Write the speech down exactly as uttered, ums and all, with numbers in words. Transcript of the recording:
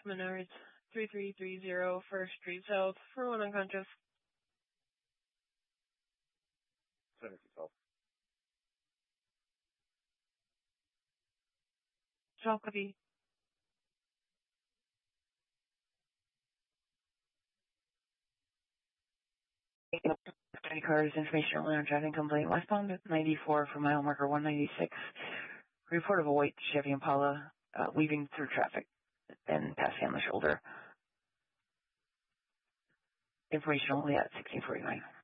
Menards, three three three zero First Street South, for one unconscious. Send it yourself. twelve copy. Twenty cars, information only on driving complaint westbound ninety-four for mile marker one ninety-six. Report of a white Chevy Impala uh, weaving through traffic and passing on the shoulder. Information only at sixteen forty-nine.